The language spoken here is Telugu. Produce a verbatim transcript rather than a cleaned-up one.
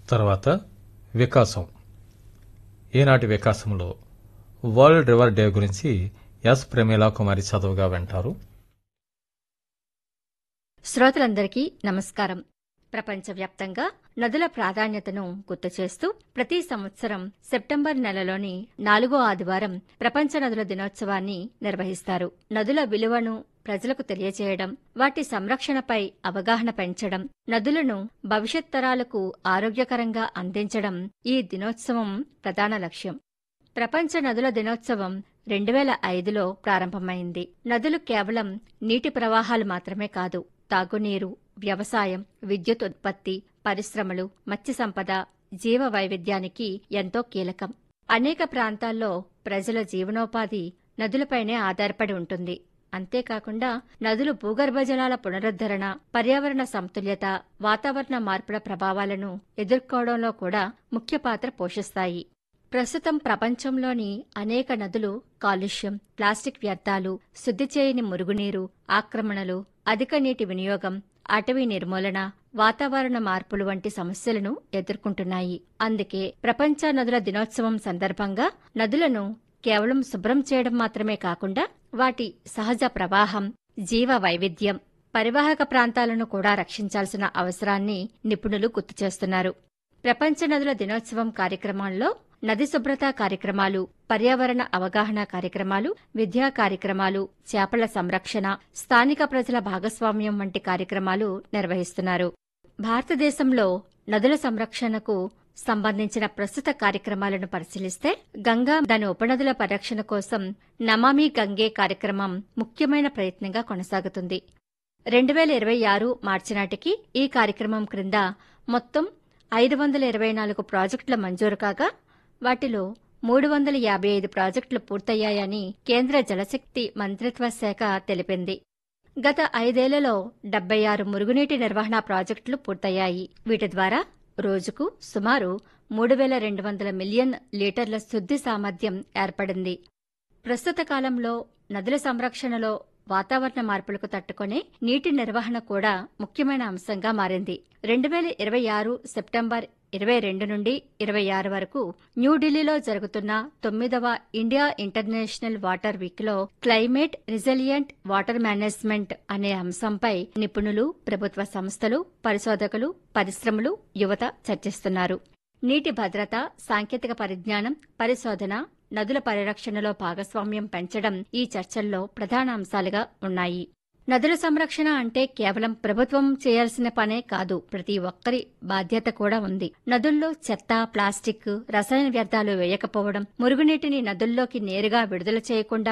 తర్వాత వికాసం. ఈనాటి వికాసంలో వరల్డ్ రివర్ డే గురించి ఎస్ ప్రమీలా కుమారి చదువుగా వింటారు. శ్రోతలందరికీ నమస్కారం. ప్రపంచవ్యాప్తంగా నదుల ప్రాధాన్యతను గుర్తు చేస్తూ ప్రతి సంవత్సరం సెప్టెంబర్ నెలలోని నాలుగో ఆదివారం ప్రపంచ నదుల దినోత్సవాన్ని నిర్వహిస్తారు. నదుల విలువను ప్రజలకు తెలియజేయడం, వాటి సంరక్షణపై అవగాహన పెంచడం, నదులను భవిష్యత్ తరాలకు ఆరోగ్యకరంగా అందించడం ఈ దినోత్సవం ప్రధాన లక్ష్యం. ప్రపంచ నదుల దినోత్సవం రెండు వేల ఐదులో ప్రారంభమైంది. నదులు కేవలం నీటి ప్రవాహాలు మాత్రమే కాదు, తాగునీరు, వ్యవసాయం, విద్యుత్ ఉత్పత్తి, పరిశ్రమలు, మత్స్య సంపద, జీవ వైవిధ్యానికి ఎంతో కీలకం. అనేక ప్రాంతాల్లో ప్రజల జీవనోపాధి నదులపైనే ఆధారపడి ఉంటుంది. అంతేకాకుండా నదులు భూగర్భ జలాల పునరుద్ధరణ, పర్యావరణ సమతుల్యత, వాతావరణ మార్పుల ప్రభావాలను ఎదుర్కోవడంలో కూడా ముఖ్య పాత్ర పోషిస్తాయి. ప్రస్తుతం ప్రపంచంలోని అనేక నదులు కాలుష్యం, ప్లాస్టిక్ వ్యర్థాలు, శుద్ధి చేయని మురుగునీరు, ఆక్రమణలు, అధిక నీటి వినియోగం, అటవీ నిర్మూలన, వాతావరణ మార్పులు వంటి సమస్యలను ఎదుర్కొంటున్నాయి. అందుకే ప్రపంచ నదుల దినోత్సవం సందర్భంగా నదులను కేవలం శుభ్రం చేయడం మాత్రమే కాకుండా వాటి సహజ ప్రవాహం, జీవ వైవిధ్యం, పరివాహక ప్రాంతాలను కూడా రక్షించాల్సిన అవసరాన్ని నిపుణులు గుర్తు చేస్తున్నారు. ప్రపంచ నదుల దినోత్సవం కార్యక్రమాల్లో నది శుభ్రత కార్యక్రమాలు, పర్యావరణ అవగాహన కార్యక్రమాలు, విద్యా కార్యక్రమాలు, చేపల సంరక్షణ, స్థానిక ప్రజల భాగస్వామ్యం వంటి కార్యక్రమాలు నిర్వహిస్తున్నారు. భారతదేశంలో నదుల సంరక్షణకు సంబంధించిన ప్రస్తుత కార్యక్రమాలను పరిశీలిస్తే గంగా, దాని ఉపనదుల పరిరక్షణ కోసం నమామి గంగే కార్యక్రమం ముఖ్యమైన ప్రయత్నంగా కొనసాగుతుంది. రెండు వేల ఇరవై ఆరు మార్చి నాటికి ఈ కార్యక్రమం క్రింద మొత్తం ఐదు వందల ఇరవై నాలుగు ప్రాజెక్టుల మంజూరు కాగా వాటిలో మూడు వందల యాభై ఐదు ప్రాజెక్టులు పూర్తయ్యాయని కేంద్ర జలశక్తి మంత్రిత్వ శాఖ తెలిపింది. గత ఐదేళ్లలో డెబ్బై ఆరు మురుగునీటి నిర్వహణ ప్రాజెక్టులు పూర్తయ్యాయి. వీటి ద్వారా రోజుకు సుమారు మూడు వేల రెండు వందల మిలియన్ లీటర్ల శుద్ధి సామర్థ్యం ఏర్పడింది. ప్రస్తుత కాలంలో నదుల సంరక్షణలో వాతావరణ మార్పులకు తట్టుకునే నీటి నిర్వహణ కూడా ముఖ్యమైన అంశంగా మారింది. రెండు వేల ఇరవై ఆరు సెప్టెంబర్ ఇరవై రెండు నుండి ఇరవై ఆరు వరకు న్యూఢిల్లీలో జరుగుతున్న తొమ్మిదవ ఇండియా ఇంటర్నేషనల్ వాటర్ వీక్లో క్లైమేట్ రిజిలియంట్ వాటర్ మేనేజ్మెంట్ అనే అంశంపై నిపుణులు, ప్రభుత్వ సంస్థలు, పరిశోధకులు, పరిశ్రమలు, యువత చర్చిస్తున్నారు. నీటి భద్రత, సాంకేతిక పరిజ్ఞానం, పరిశోధన, నదుల పరిరక్షణలో భాగస్వామ్యం పెంచడం ఈ చర్చల్లో ప్రధాన అంశాలుగా ఉన్నాయి. నదుల సంరక్షణ అంటే కేవలం ప్రభుత్వం చేయాల్సిన పనే కాదు, ప్రతి ఒక్కరి బాధ్యత కూడా ఉంది. నదుల్లో చెత్త, ప్లాస్టిక్, రసాయన వ్యర్థాలు వేయకపోవడం, మురుగునీటిని నదుల్లోకి నేరుగా విడుదల చేయకుండా